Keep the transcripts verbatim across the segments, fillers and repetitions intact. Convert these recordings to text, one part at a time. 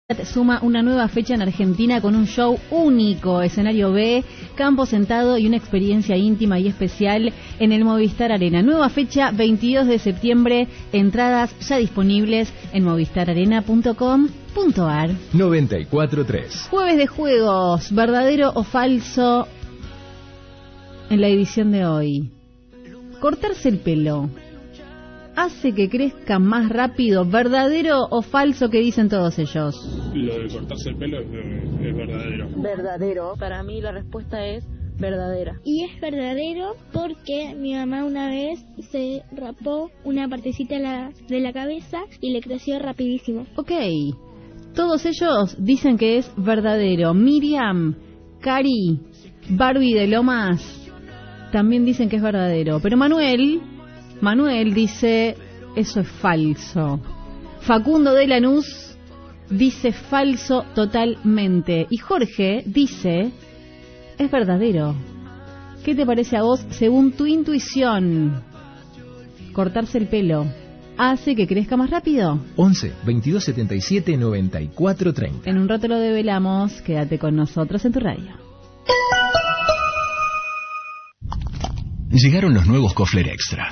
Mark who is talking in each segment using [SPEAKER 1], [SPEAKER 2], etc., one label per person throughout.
[SPEAKER 1] Suma una nueva fecha en Argentina con un show único, escenario B, campo sentado y una experiencia íntima y especial en el Movistar Arena. Nueva fecha, veintidós de septiembre, entradas ya disponibles en movistar arena punto com punto ar.
[SPEAKER 2] noventa y cuatro punto tres.
[SPEAKER 1] Jueves de juegos, verdadero o falso en la edición de hoy. Cortarse el pelo hace que crezca más rápido, ¿verdadero o falso que dicen todos ellos?
[SPEAKER 3] Lo de cortarse el pelo es, es verdadero.
[SPEAKER 4] Verdadero. Para mí la respuesta es verdadera.
[SPEAKER 5] Y es verdadero porque mi mamá una vez se rapó una partecita de la, de la cabeza y le creció rapidísimo.
[SPEAKER 1] Ok, todos ellos dicen que es verdadero. Miriam, Cari, Barbie de Lomas también dicen que es verdadero. Pero Manuel... Manuel dice, eso es falso. Facundo de Lanús dice falso totalmente. Y Jorge dice, es verdadero. ¿Qué te parece a vos según tu intuición? ¿Cortarse el pelo hace que crezca más rápido?
[SPEAKER 2] once, veintidós, setenta y siete, noventa y cuatro, treinta.
[SPEAKER 1] En un rato lo develamos. Quédate con nosotros en tu radio.
[SPEAKER 6] Llegaron los nuevos Kofler Extra.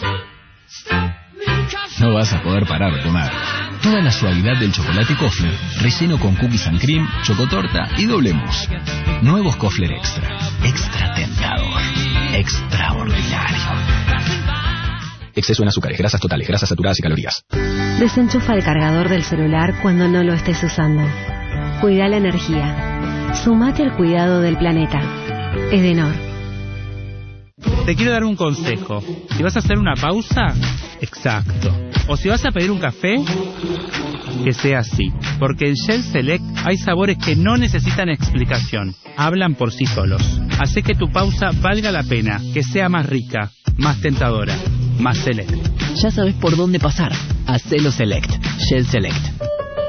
[SPEAKER 6] No vas a poder parar de comer. Toda la suavidad del chocolate Kofler, relleno con cookies and cream, chocotorta y doble mousse. Nuevos Kofler Extra. Extra tentador. Extraordinario.
[SPEAKER 2] Exceso en azúcares, grasas totales, grasas saturadas y calorías.
[SPEAKER 7] Desenchufa el cargador del celular cuando no lo estés usando. Cuida la energía. Sumate al cuidado del planeta. Edenor.
[SPEAKER 8] Te quiero dar un consejo. Si vas a hacer una pausa, exacto. O si vas a pedir un café, que sea así. Porque en Shell Select hay sabores que no necesitan explicación. Hablan por sí solos. Hace que tu pausa valga la pena, que sea más rica, más tentadora, más Select.
[SPEAKER 9] Ya sabes por dónde pasar. Hacelo Select. Shell Select.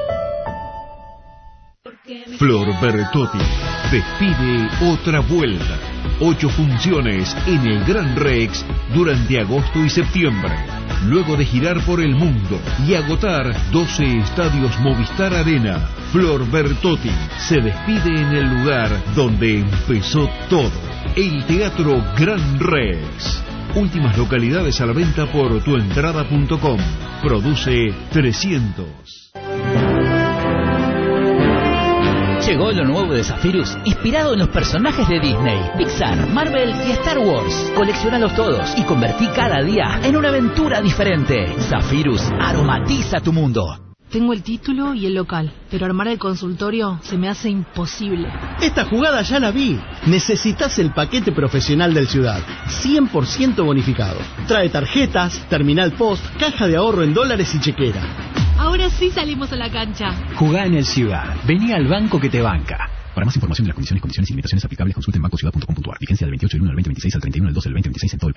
[SPEAKER 10] Flor Bertotti despide otra vuelta. Ocho funciones en el Gran Rex durante agosto y septiembre. Luego de girar por el mundo y agotar doce estadios Movistar Arena, Flor Bertotti se despide en el lugar donde empezó todo, el Teatro Gran Rex. Últimas localidades a la venta por tu entrada punto com. Produce trescientos.
[SPEAKER 9] Llegó lo nuevo de Zephyrus, inspirado en los personajes de Disney, Pixar, Marvel y Star Wars. Coleccionalos todos y convertí cada día en una aventura diferente. Zephyrus aromatiza tu mundo.
[SPEAKER 11] Tengo el título y el local, pero armar el consultorio se me hace imposible.
[SPEAKER 12] Esta jugada ya la vi. Necesitas el paquete profesional del Ciudad, cien por ciento bonificado. Trae tarjetas, terminal post, caja de ahorro en dólares y chequera.
[SPEAKER 11] Ahora sí salimos a la cancha.
[SPEAKER 13] Jugá en el Ciudad. Vení al banco que te banca. Para más información de las condiciones, condiciones y limitaciones aplicables, consulte en banco ciudad punto com punto ar. Vigencia del veintiocho del uno al veinte veintiséis al treinta y uno del doce del veinte veintiséis en todo el país.